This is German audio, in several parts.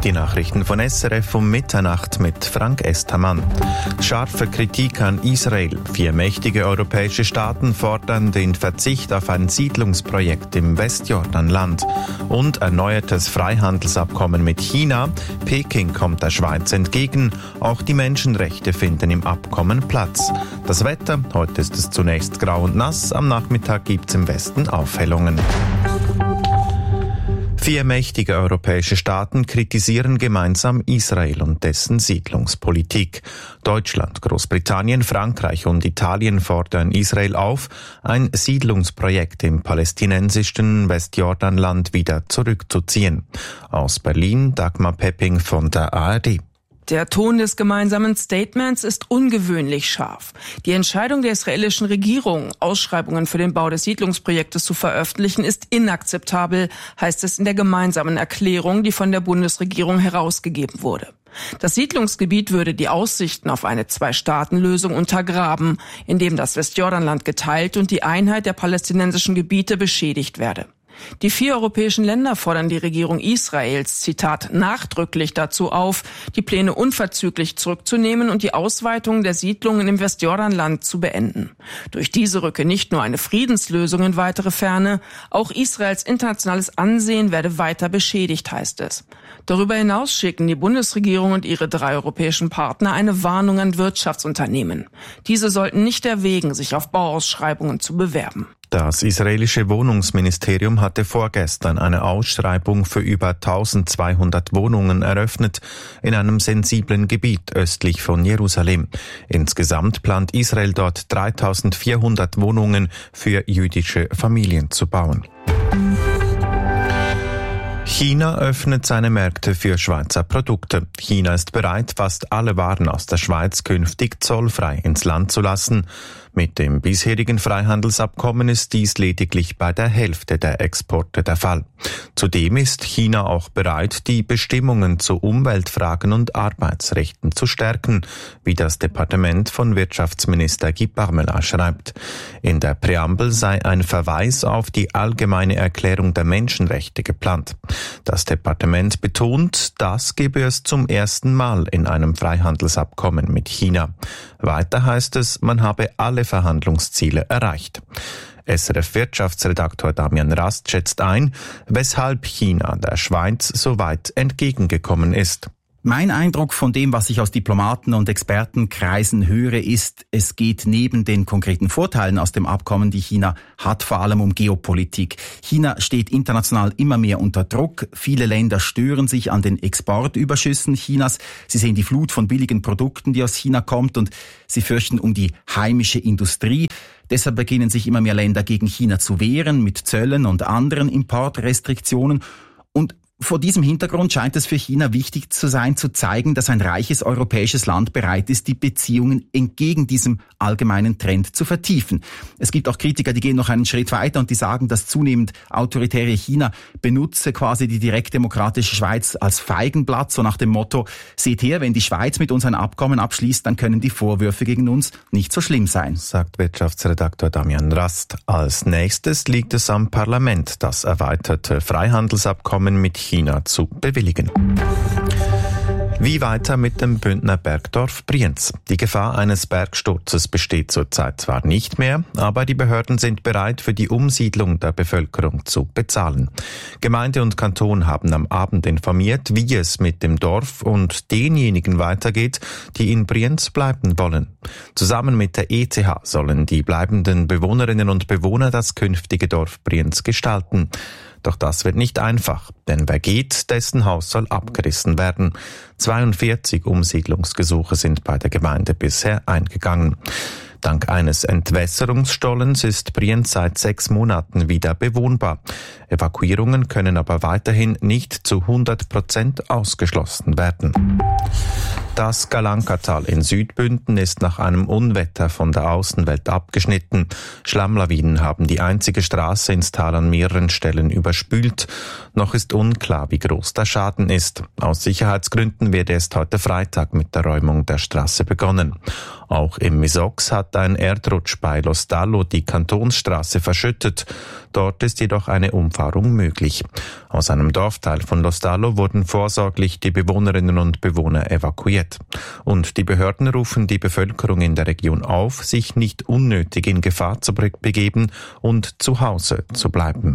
Die Nachrichten von SRF um Mitternacht mit Frank Estermann. Scharfe Kritik an Israel. 4 mächtige europäische Staaten fordern den Verzicht auf ein Siedlungsprojekt im Westjordanland. Und erneuertes Freihandelsabkommen mit China. Peking kommt der Schweiz entgegen. Auch die Menschenrechte finden im Abkommen Platz. Das Wetter, heute ist es zunächst grau und nass. Am Nachmittag gibt's im Westen Aufhellungen. 4 mächtige europäische Staaten kritisieren gemeinsam Israel und dessen Siedlungspolitik. Deutschland, Großbritannien, Frankreich und Italien fordern Israel auf, ein Siedlungsprojekt im palästinensischen Westjordanland wieder zurückzuziehen. Aus Berlin, Dagmar Pepping von der ARD. Der Ton des gemeinsamen Statements ist ungewöhnlich scharf. Die Entscheidung der israelischen Regierung, Ausschreibungen für den Bau des Siedlungsprojektes zu veröffentlichen, ist inakzeptabel, heißt es in der gemeinsamen Erklärung, die von der Bundesregierung herausgegeben wurde. Das Siedlungsgebiet würde die Aussichten auf eine 2-Staaten-Lösung untergraben, indem das Westjordanland geteilt und die Einheit der palästinensischen Gebiete beschädigt werde. Die 4 europäischen Länder fordern die Regierung Israels, Zitat, nachdrücklich dazu auf, die Pläne unverzüglich zurückzunehmen und die Ausweitung der Siedlungen im Westjordanland zu beenden. Durch diese rücke nicht nur eine Friedenslösung in weitere Ferne, auch Israels internationales Ansehen werde weiter beschädigt, heißt es. Darüber hinaus schicken die Bundesregierung und ihre 3 europäischen Partner eine Warnung an Wirtschaftsunternehmen. Diese sollten nicht erwägen, sich auf Bauausschreibungen zu bewerben. Das israelische Wohnungsministerium hatte vorgestern eine Ausschreibung für über 1200 Wohnungen eröffnet in einem sensiblen Gebiet östlich von Jerusalem. Insgesamt plant Israel dort 3400 Wohnungen für jüdische Familien zu bauen. China öffnet seine Märkte für Schweizer Produkte. China ist bereit, fast alle Waren aus der Schweiz künftig zollfrei ins Land zu lassen. Mit dem bisherigen Freihandelsabkommen ist dies lediglich bei der Hälfte der Exporte der Fall. Zudem ist China auch bereit, die Bestimmungen zu Umweltfragen und Arbeitsrechten zu stärken, wie das Departement von Wirtschaftsminister Guy Parmelin schreibt. In der Präambel sei ein Verweis auf die Allgemeine Erklärung der Menschenrechte geplant. Das Departement betont, das gebe es zum ersten Mal in einem Freihandelsabkommen mit China. Weiter heißt es, man habe alle Verhandlungsziele erreicht. SRF-Wirtschaftsredaktor Damian Rast schätzt ein, weshalb China der Schweiz so weit entgegengekommen ist. Mein Eindruck von dem, was ich aus Diplomaten- und Expertenkreisen höre, ist, es geht neben den konkreten Vorteilen aus dem Abkommen, die China hat, vor allem um Geopolitik. China steht international immer mehr unter Druck. Viele Länder stören sich an den Exportüberschüssen Chinas. Sie sehen die Flut von billigen Produkten, die aus China kommt, und sie fürchten um die heimische Industrie. Deshalb beginnen sich immer mehr Länder gegen China zu wehren mit Zöllen und anderen Importrestriktionen. Und vor diesem Hintergrund scheint es für China wichtig zu sein, zu zeigen, dass ein reiches europäisches Land bereit ist, die Beziehungen entgegen diesem allgemeinen Trend zu vertiefen. Es gibt auch Kritiker, die gehen noch einen Schritt weiter und die sagen, das zunehmend autoritäre China benutze quasi die direktdemokratische Schweiz als Feigenblatt, so nach dem Motto, seht her, wenn die Schweiz mit uns ein Abkommen abschließt, dann können die Vorwürfe gegen uns nicht so schlimm sein. Sagt Wirtschaftsredaktor Damian Rast. Als nächstes liegt es am Parlament, das erweiterte Freihandelsabkommen mit China zu bewilligen. Wie weiter mit dem Bündner Bergdorf Brienz? Die Gefahr eines Bergsturzes besteht zurzeit zwar nicht mehr, aber die Behörden sind bereit, für die Umsiedlung der Bevölkerung zu bezahlen. Gemeinde und Kanton haben am Abend informiert, wie es mit dem Dorf und denjenigen weitergeht, die in Brienz bleiben wollen. Zusammen mit der ETH sollen die bleibenden Bewohnerinnen und Bewohner das künftige Dorf Brienz gestalten. Doch das wird nicht einfach, denn wer geht, dessen Haus soll abgerissen werden. 42 Umsiedlungsgesuche sind bei der Gemeinde bisher eingegangen. Dank eines Entwässerungsstollens ist Brienz seit 6 Monaten wieder bewohnbar. Evakuierungen können aber weiterhin nicht zu 100% ausgeschlossen werden. Das Galankatal in Südbünden ist nach einem Unwetter von der Außenwelt abgeschnitten. Schlammlawinen haben die einzige Straße ins Tal an mehreren Stellen überspült. Noch ist unklar, wie groß der Schaden ist. Aus Sicherheitsgründen wird erst heute Freitag mit der Räumung der Straße begonnen. Auch im Misox hat hat ein Erdrutsch bei Lostallo die Kantonsstraße verschüttet. Dort ist jedoch eine Umfahrung möglich. Aus einem Dorfteil von Lostallo wurden vorsorglich die Bewohnerinnen und Bewohner evakuiert. Und die Behörden rufen die Bevölkerung in der Region auf, sich nicht unnötig in Gefahr zu begeben und zu Hause zu bleiben.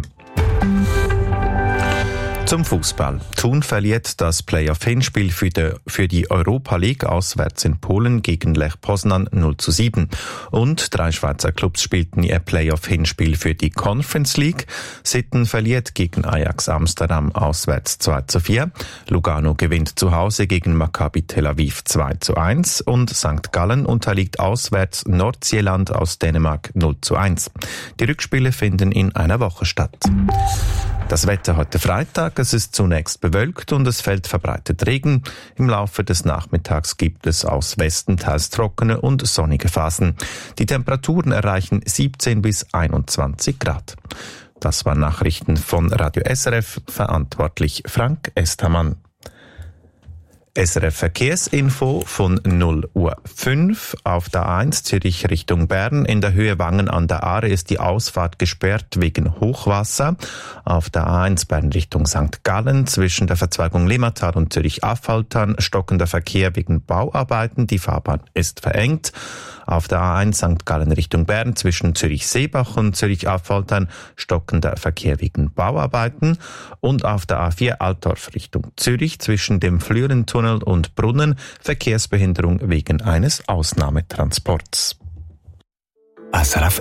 Zum Fußball. Thun verliert das Playoff-Hinspiel für die Europa League auswärts in Polen gegen Lech Poznan 0:7. Und 3 Schweizer Clubs spielten ihr Playoff-Hinspiel für die Conference League. Sitten verliert gegen Ajax Amsterdam auswärts 2:4. Lugano gewinnt zu Hause gegen Maccabi Tel Aviv 2:1. Und St. Gallen unterliegt auswärts Nordsjælland aus Dänemark 0:1. Die Rückspiele finden in einer Woche statt. Das Wetter heute Freitag, es ist zunächst bewölkt und es fällt verbreitet Regen. Im Laufe des Nachmittags gibt es aus Westen teils trockene und sonnige Phasen. Die Temperaturen erreichen 17 bis 21 Grad. Das waren Nachrichten von Radio SRF, verantwortlich Frank Estermann. SRF Verkehrsinfo von 0:05 auf der A1 Zürich Richtung Bern. In der Höhe Wangen an der Aare ist die Ausfahrt gesperrt wegen Hochwasser. Auf der A1 Bern Richtung St. Gallen zwischen der Verzweigung Limmatal und Zürich-Affoltern stockender Verkehr wegen Bauarbeiten. Die Fahrbahn ist verengt. Auf der A1 St. Gallen Richtung Bern zwischen Zürich-Seebach und Zürich-Affoltern stockender Verkehr wegen Bauarbeiten. Und auf der A4 Altdorf Richtung Zürich zwischen dem Flürentunnel und Brunnen Verkehrsbehinderung wegen eines Ausnahmetransports.